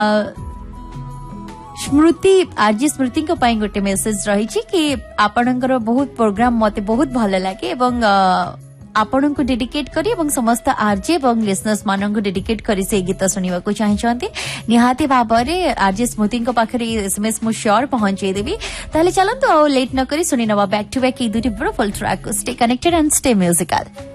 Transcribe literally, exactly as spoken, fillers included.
स्मृति RJ स्मृति गोटे message रही कि आपणकर बहुत प्रोग्राम मते बहुत भल लगे एवं आपण को डेडिकेट करी एवं समस्त आरजे एवं लिसनर्स मान को डेडिकेट करी से गीत सुनिबा को चाहते निहाती भाव में आरजे स्मृति पाखे एसएमएस मु श्योर पहुंचे देवी ताले चलंतु आ लेट न करी सुनी नवा back to back E दुटी beautiful track stay connected and stay musical.